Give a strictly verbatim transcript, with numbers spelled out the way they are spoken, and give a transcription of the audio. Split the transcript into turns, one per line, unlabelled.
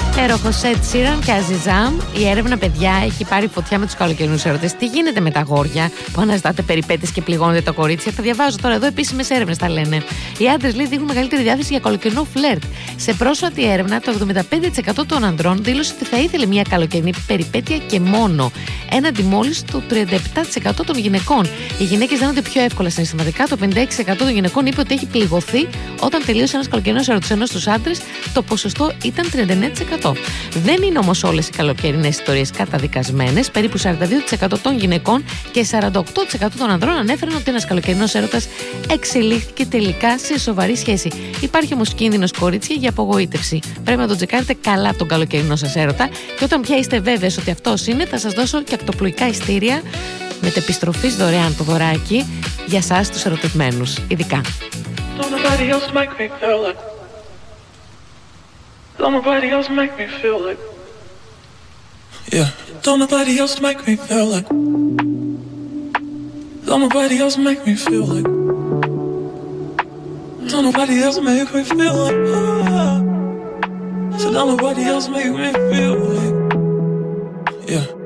Έροχος Ed Sheeran και Αζιζάμ. Η έρευνα, παιδιά, έχει πάρει φωτιά με τους καλοκαιρινούς έρωτες. Τι γίνεται με τα αγόρια που αναζητάτε περιπέτειες και πληγώνετε τα κορίτσια? Τα διαβάζω τώρα εδώ, επίσημες έρευνες τα λένε. Οι άντρες, λέει, δείχνουν μεγαλύτερη διάθεση για καλοκαιρινό φλερτ. Σε πρόσφατη έρευνα, το εβδομήντα πέντε τοις εκατό των ανδρών δήλωσε ότι θα ήθελε μια καλοκαιρινή περιπέτεια και μόνο. Έναντι μόλις το τριάντα επτά τοις εκατό των γυναικών. Οι γυναίκες δίνονται πιο εύκολα συναισθηματικά. Το πενήντα έξι τοις εκατό των γυναικών είπε ότι έχει πληγωθεί όταν τελείωσε ένας καλοκαιρινός έρωτας, ενώ στους άντρες το ποσοστό ήταν τριάντα εννέα τοις εκατό. Δεν είναι όμως όλες οι καλοκαιρινές ιστορίες καταδικασμένες. Περίπου σαράντα δύο τοις εκατό των γυναικών και σαράντα οκτώ τοις εκατό των ανδρών ανέφεραν ότι ένας καλοκαιρινός έρωτας εξελίχθηκε τελικά σε σοβαρή σχέση. Υπάρχει όμως κίνδυνος, κορίτσια, για απογοήτευση. Πρέπει να τον τσεκάρετε καλά τον καλοκαιρινό σας έρωτα και όταν πια είστε βέβαιες ότι αυτός είναι, θα σας δώσω και ακτοπλοϊκά ειστήρια μετεπιστροφής δωρεάν το δωράκι για σας τους ερωτευμένους, ειδικά.
Don't nobody else make me feel like. Yeah. Don't nobody else make me feel like. Don't nobody else make me feel like. Don't nobody else make me feel like. So don't nobody else make me feel like. Yeah.